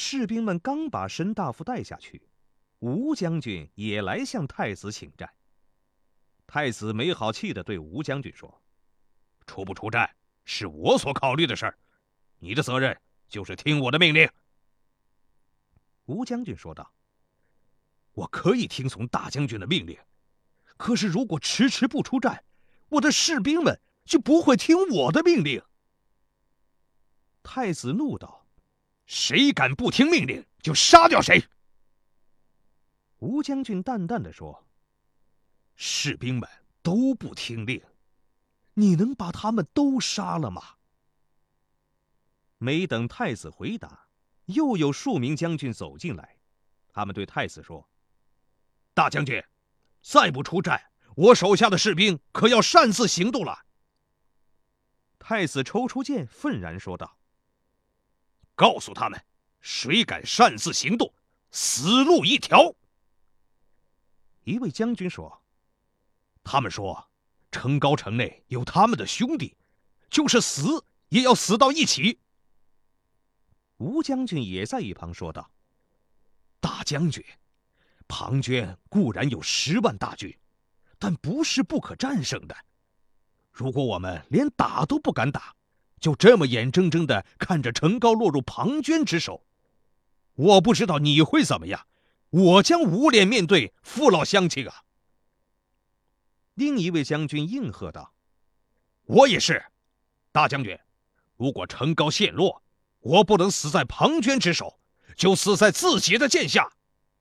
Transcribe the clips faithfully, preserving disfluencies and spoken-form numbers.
士兵们刚把申大夫带下去，吴将军也来向太子请战。太子没好气地对吴将军说：“出不出战是我所考虑的事儿，你的责任就是听我的命令。”吴将军说道：“我可以听从大将军的命令，可是如果迟迟不出战，我的士兵们就不会听我的命令。”太子怒道：“谁敢不听命令，就杀掉谁。”吴将军淡淡地说：“士兵们都不听令，你能把他们都杀了吗？”没等太子回答，又有数名将军走进来，他们对太子说：“大将军，再不出战，我手下的士兵可要擅自行动了。”太子抽出剑，愤然说道：“告诉他们，谁敢擅自行动，死路一条。”一位将军说：“他们说，城高城内有他们的兄弟，就是死也要死到一起。”吴将军也在一旁说道：“大将军，庞涓固然有十万大军，但不是不可战胜的。如果我们连打都不敢打，就这么眼睁睁地看着城高落入庞涓之手，我不知道你会怎么样，我将无脸面对父老乡亲啊！”另一位将军应和道：“我也是，大将军，如果城高陷落，我不能死在庞涓之手，就死在自己的剑下。”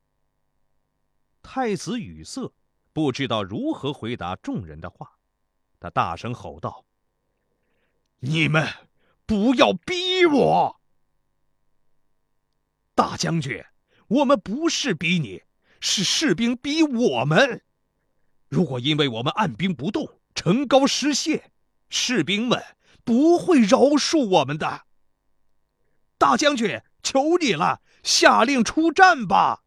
太子语塞，不知道如何回答众人的话，他大声吼道：“你们不要逼我！大将军，我们不是逼你，是士兵逼我们。如果因为我们按兵不动，城高失陷，士兵们不会饶恕我们的。大将军，求你了，下令出战吧！”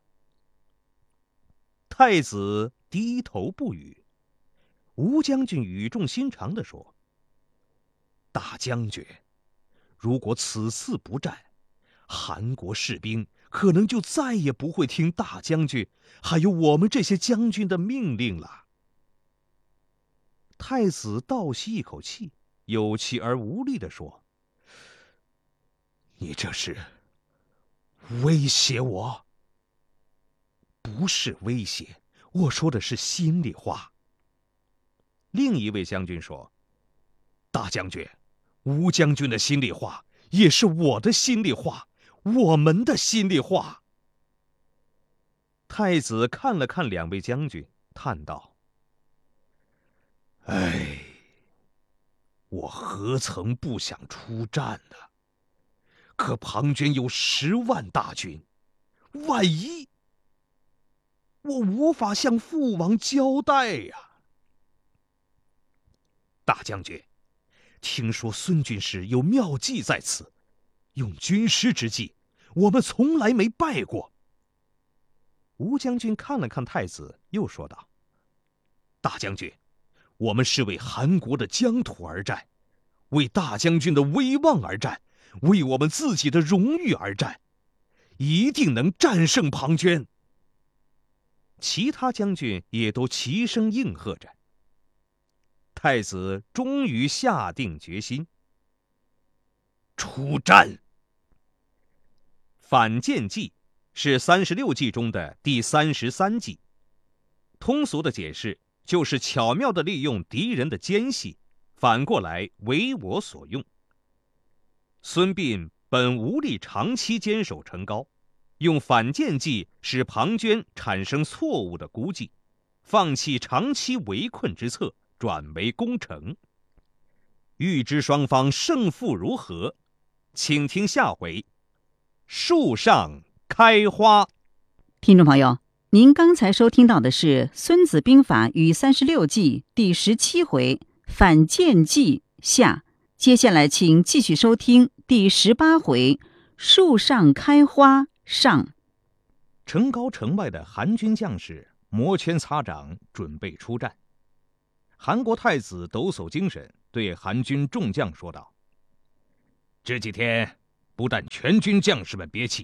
太子低头不语。吴将军语重心长地说：“大将军，如果此次不战，韩国士兵可能就再也不会听大将军还有我们这些将军的命令了。”太子倒吸一口气，有气而无力地说：“你这是威胁我？”“不是威胁，我说的是心里话。”另一位将军说：“大将军，吴将军的心里话也是我的心里话，我们的心里话。”太子看了看两位将军，叹道：“哎，我何曾不想出战呢？可庞涓有十万大军，万一……我无法向父王交代呀。大将军，听说孙军师有妙计在此，用军师之计，我们从来没败过。”吴将军看了看太子，又说道：“大将军，我们是为韩国的疆土而战，为大将军的威望而战，为我们自己的荣誉而战，一定能战胜庞涓。”其他将军也都齐声应和着。太子终于下定决心，出战。反间计是三十六计中的第三十三计，通俗的解释就是巧妙地利用敌人的奸细，反过来为我所用。孙膑本无力长期坚守城高，用反间计使庞涓产生错误的估计，放弃长期围困之策，转为攻城。欲知双方胜负如何，请听下回树上开花。 听众朋友，您刚才收听到的是《孙子兵法》与三十六计第十七回反间计下。接下来请继续收听第十八回树上开花上。 城高城外的韩军将士摩拳擦掌，准备出战。韩国太子抖擞精神，对韩军众将说道：“这几天不但全军将士们憋气，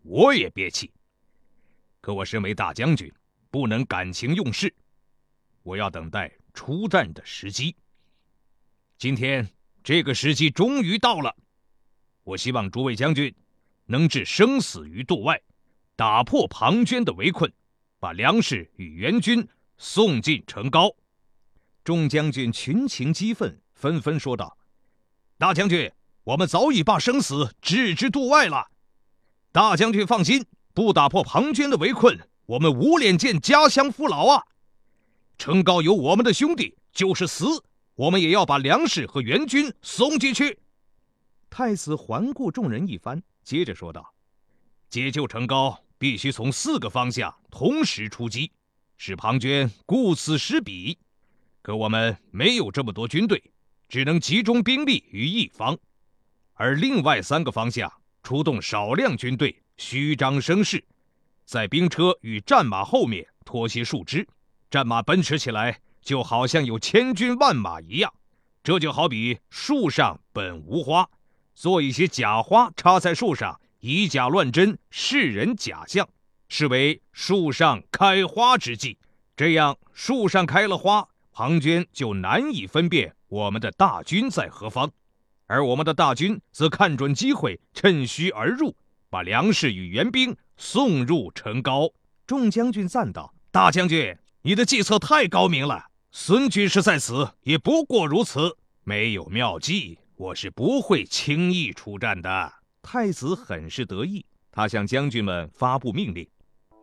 我也憋气。可我身为大将军，不能感情用事，我要等待出战的时机。今天这个时机终于到了，我希望诸位将军能置生死于度外，打破庞涓的围困，把粮食与援军送进成皋。众将军群情激愤，纷纷说道：大将军，我们早已把生死置之度外了。大将军放心，不打破庞涓的围困，我们无脸见家乡父老啊！成皋有我们的兄弟，就是死，我们也要把粮食和援军送进去。太子环顾众人一番，接着说道：解救成皋必须从四个方向同时出击，使庞涓顾此失彼。可我们没有这么多军队，只能集中兵力于一方，而另外三个方向出动少量军队，虚张声势，在兵车与战马后面拖些树枝，战马奔驰起来就好像有千军万马一样。这就好比树上本无花，做一些假花插在树上，以假乱真，示人假象，是为树上开花之计。这样树上开了花，庞涓就难以分辨我们的大军在何方，而我们的大军则看准机会，趁虚而入，把粮食与援兵送入成皋。众将军赞道：大将军，你的计策太高明了，孙军师在此也不过如此，没有妙计，我是不会轻易出战的。太子很是得意，他向将军们发布命令：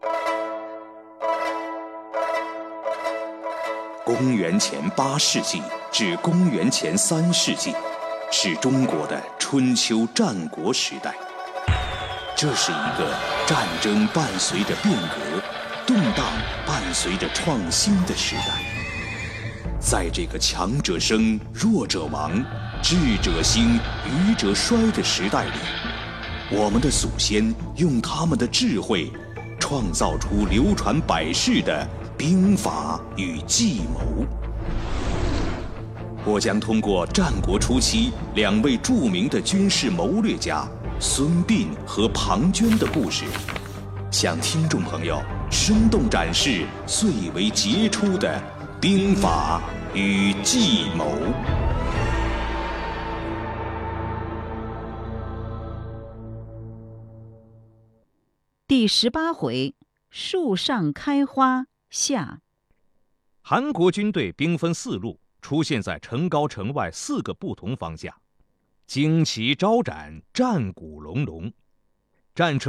公元前八世纪至公元前三世纪，是中国的春秋战国时代。这是一个战争伴随着变革，动荡伴随着创新的时代。在这个强者生，弱者亡，智者兴，愚者衰的时代里，我们的祖先用他们的智慧，创造出流传百世的兵法与计谋。我将通过战国初期两位著名的军事谋略家孙膑和庞涓的故事，向听众朋友生动展示最为杰出的兵法与计谋。 第十八回，树上开花下。 韩国军队兵分四路，出现在成皋城外四个不同方向，旌旗招展，战鼓隆隆，战车